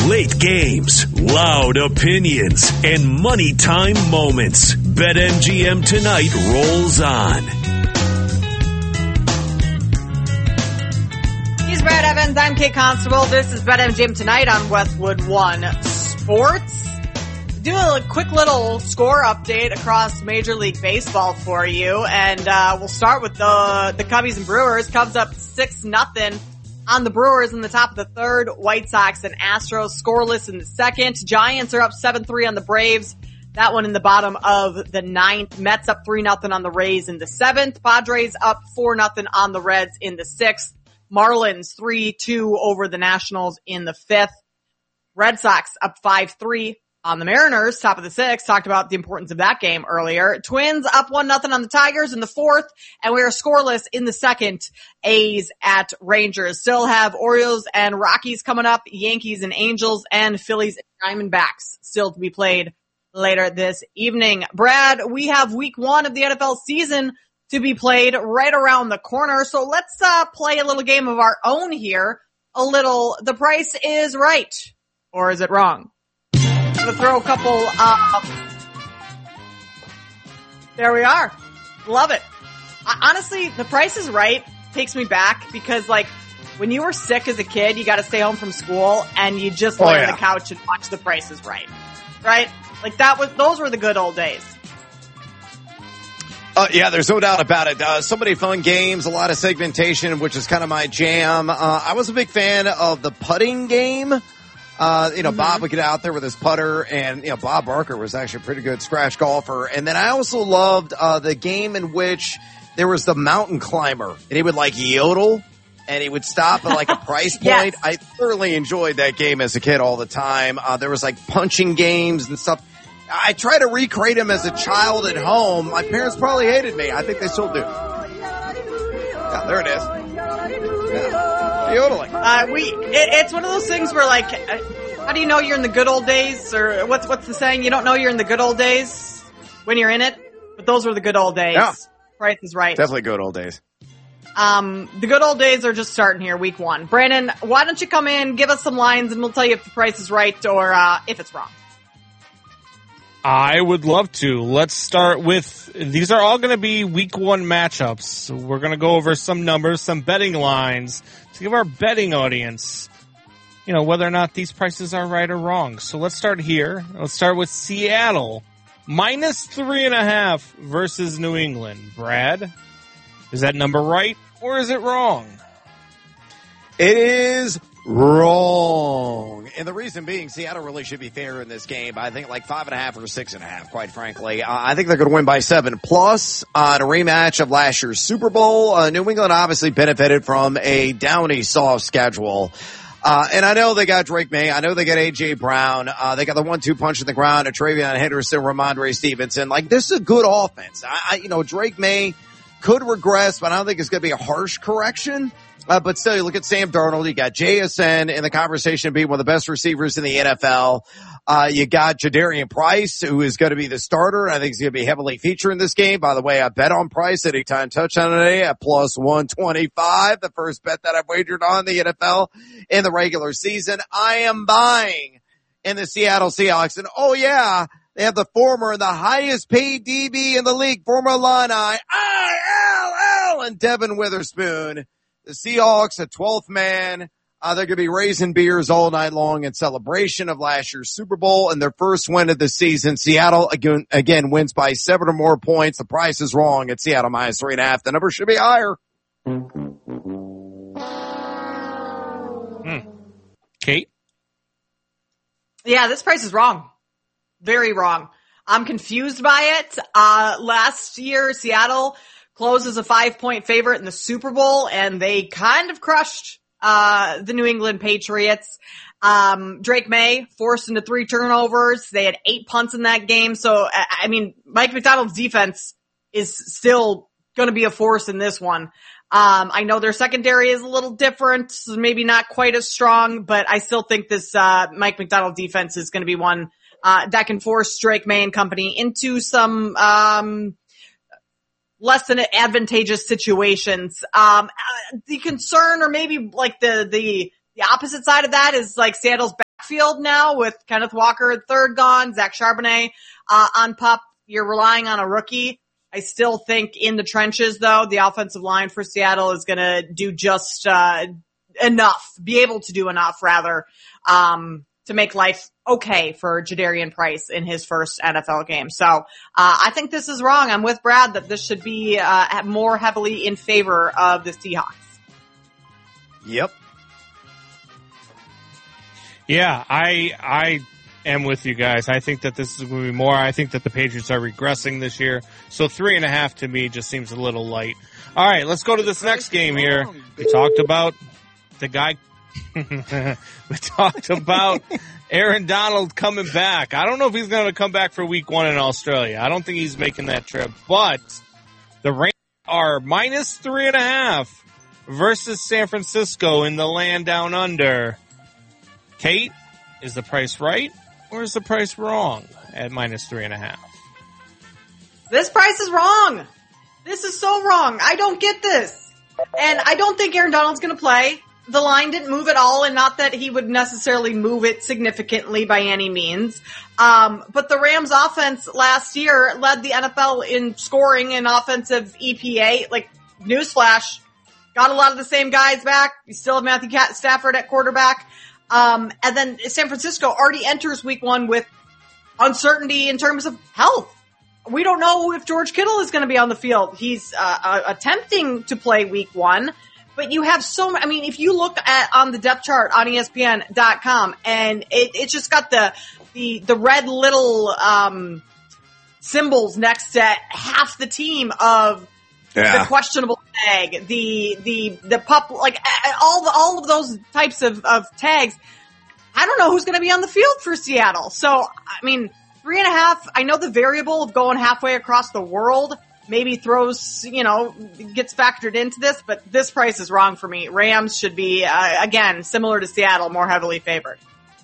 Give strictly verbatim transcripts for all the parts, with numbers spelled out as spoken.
Late games, loud opinions, and money time moments. BetMGM Tonight rolls on. He's Brad Evans. I'm Kate Constable. This is BetMGM Tonight on Westwood One Sports. Do a quick little score update across Major League Baseball for you, and uh, we'll start with the the Cubbies and Brewers. Cubs up six nothing on the Brewers in the top of the third. White Sox and Astros scoreless in the second. Giants are up seven three on the Braves. That one in the bottom of the ninth. Mets up three nothing on the Rays in the seventh. Padres up four nothing on the Reds in the sixth. Marlins three two over the Nationals in the fifth. Red Sox up five three on the Mariners, top of the sixth. Talked about the importance of that game earlier. Twins up one nothing on the Tigers in the fourth, and we are scoreless in the second. A's at Rangers. Still have Orioles and Rockies coming up, Yankees and Angels, and Phillies and Diamondbacks still to be played later this evening. Brad, we have week one of the N F L season to be played right around the corner, so let's uh play a little game of our own here. A little, The Price is Right, or is it wrong? I'm going to throw a couple, uh, there we are. Love it. I, honestly, The Price is Right takes me back because, like, when you were sick as a kid, you got to stay home from school and you just lay oh, on yeah. the couch and watch The Price is Right. Right? Like, that was, those were the good old days. Uh, yeah, there's no doubt about it. Uh, so many fun games, a lot of segmentation, which is kind of my jam. Uh, I was a big fan of the putting game. Uh, you know, mm-hmm. Bob would get out there with his putter, and, you know, Bob Barker was actually a pretty good scratch golfer. And then I also loved, uh, the game in which there was the mountain climber, and he would, like, yodel, and he would stop at, like, a price point. Yes. I thoroughly enjoyed that game as a kid all the time. Uh, there was, like, punching games and stuff. I try to recreate them as a child at home. My parents probably hated me. I think they still do. Yeah, there it is. Yeah. Yodeling. Uh, we, it, it's one of those things where, like, uh, how do you know you're in the good old days? Or what's, what's the saying? You don't know you're in the good old days when you're in it, but those were the good old days. Yeah. Price is Right. Definitely good old days. Um, the good old days are just starting here, week one. Brandon, why don't you come in, give us some lines, and we'll tell you if the price is right or, uh, if it's wrong. I would love to. Let's start with, these are all going to be week one matchups. We're going to go over some numbers, some betting lines to give our betting audience, you know, whether or not these prices are right or wrong. So let's start here. Let's start with Seattle. Minus three and a half versus New England. Brad, is that number right or is it wrong? It is wrong. And the reason being, Seattle really should be fair in this game. I think like five and a half or six and a half, quite frankly. Uh, I think they're going to win by seven plus on uh, a rematch of last year's Super Bowl. Uh, New England obviously benefited from a downy soft schedule. Uh, and I know they got Drake May. I know they got A J Brown. Uh, they got the one two punch in the ground of Travion Henderson, Ramondre Stevenson. Like, this is a good offense. I, I you know, Drake May could regress, but I don't think it's going to be a harsh correction. Uh, but still, you look at Sam Darnold, you got J S N in the conversation of being one of the best receivers in the N F L. Uh, you got Jadarian Price, who is going to be the starter. I think he's going to be heavily featured in this game. By the way, I bet on Price anytime touchdown today at plus one twenty-five. The first bet that I've wagered on the N F L in the regular season. I am buying in the Seattle Seahawks. And oh yeah, they have the former and the highest paid D B in the league, former Illini, I L L, and Devin Witherspoon. The Seahawks, a twelfth man, uh, they're going to be raising beers all night long in celebration of last year's Super Bowl and their first win of the season. Seattle, again, again wins by seven or more points. The price is wrong at Seattle minus three and a half. The number should be higher. Hmm. Kate? Yeah, this price is wrong. Very wrong. I'm confused by it. Uh, last year, Seattle closed as a five-point favorite in the Super Bowl, and they kind of crushed uh the New England Patriots. Um Drake May forced into three turnovers. They had eight punts in that game. So, I mean, Mike McDonald's defense is still going to be a force in this one. Um I know their secondary is a little different, so maybe not quite as strong, but I still think this uh Mike McDonald defense is going to be one uh that can force Drake May and company into some um less than advantageous situations. Um, uh, the concern, or maybe like the, the, the opposite side of that is like Seattle's backfield now with Kenneth Walker at third gone, Zach Charbonnet uh, on pup. You're relying on a rookie. I still think in the trenches, though, the offensive line for Seattle is going to do just uh, enough, be able to do enough, rather, um, to make life okay for Jadarian Price in his first N F L game. So uh, I think this is wrong. I'm with Brad that this should be uh, more heavily in favor of the Seahawks. Yep. Yeah, I I am with you guys. I think that this is going to be more. I think that the Patriots are regressing this year. So three and a half to me just seems a little light. All right, let's go to this next game here. We talked about the guy. we talked about Aaron Donald coming back. I don't know if he's going to come back for week one in Australia. I don't think he's making that trip. But the Rams are minus three and a half versus San Francisco in the land down under. Kate, is the price right or is the price wrong at minus three and a half? This price is wrong. This is so wrong. I don't get this. And I don't think Aaron Donald's going to play. The line didn't move at all, and not that he would necessarily move it significantly by any means. Um, but the Rams offense last year led the N F L in scoring and offensive E P A. Like, newsflash, got a lot of the same guys back. You still have Matthew Stafford at quarterback. Um, and then San Francisco already enters week one with uncertainty in terms of health. We don't know if George Kittle is going to be on the field. He's uh, uh, attempting to play week one, but you have so I mean, if you look at on the depth chart on E S P N dot com, and it, it's just got the the the red little um, symbols next to half the team of yeah. the questionable tag, the the the pup, like all the, all of those types of, of tags. I don't know who's going to be on the field for Seattle. So I mean. Three and a half, I know the variable of going halfway across the world maybe throws, you know, gets factored into this, but this price is wrong for me. Rams should be, uh, again, similar to Seattle, more heavily favored.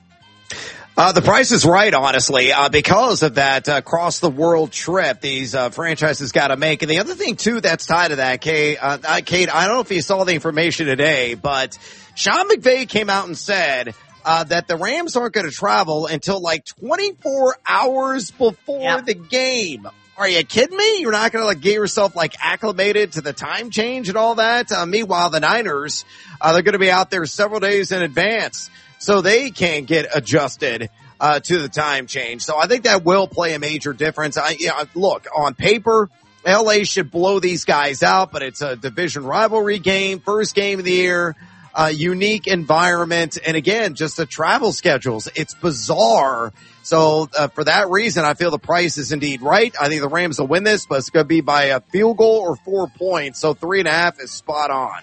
Uh, the price is right, honestly, uh, because of that uh, cross-the-world trip these uh, franchises got to make. And the other thing, too, that's tied to that, Kate, uh, Kate, I don't know if you saw the information today, but Sean McVay came out and said Uh, that the Rams aren't going to travel until like twenty-four hours before yep. the game. Are you kidding me? You're not going to like get yourself like acclimated to the time change and all that. Uh, meanwhile, the Niners, uh, they're going to be out there several days in advance, so they can't get adjusted uh, to the time change. So I think that will play a major difference. I, you know, look, on paper, L A should blow these guys out, but it's a division rivalry game, first game of the year. Uh, unique environment, and again, just the travel schedules. It's bizarre. So uh, for that reason, I feel the price is indeed right. I think the Rams will win this, but it's going to be by a field goal or four points. So three and a half is spot on.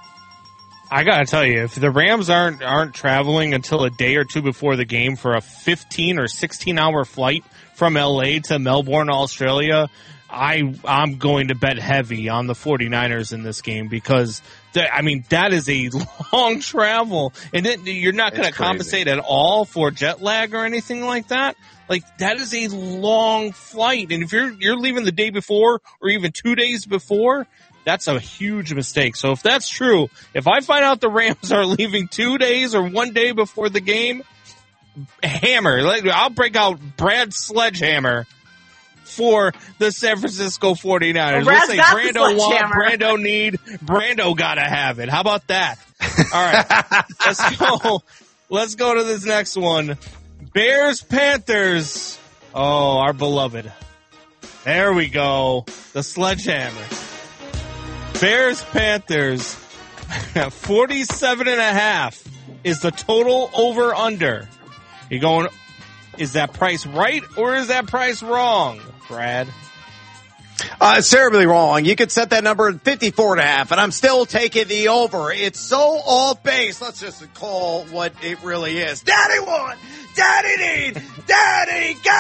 I gotta tell you, if the Rams aren't aren't traveling until a day or two before the game for a fifteen or sixteen hour flight from L A to Melbourne, Australia, I, I'm going to bet heavy on the 49ers in this game because, the, I mean, that is a long travel. And then you're not going to compensate at all for jet lag or anything like that. Like, that is a long flight. And if you're you're leaving the day before or even two days before, that's a huge mistake. So if that's true, if I find out the Rams are leaving two days or one day before the game, hammer. I'll break out Brad's sledgehammer for the San Francisco 49ers. Well, Let's say Brando want, Brando need, Brando gotta have it. How about that? All right. Let's go. Let's go to this next one. Bears Panthers. Oh, our beloved. There we go. The sledgehammer. Bears Panthers. forty-seven and a half is the total over under. You're going, is that price right or is that price wrong, Brad? Uh, it's terribly wrong. You could set that number at fifty-four and a half, and I'm still taking the over. It's so all base. Let's just call what it really is. Daddy won! Daddy need! Daddy got